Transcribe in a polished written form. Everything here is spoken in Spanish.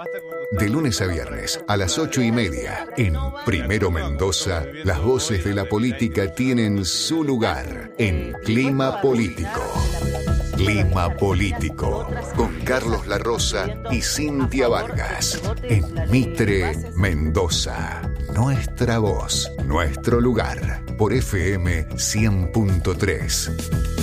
De lunes a viernes a las 8:30 en Primero Mendoza, las voces de la política tienen su lugar en Clima Político. Clima Político con Carlos La Rosa y Cintia Vargas en Mitre, Mendoza. Nuestra voz, nuestro lugar por FM 100.3.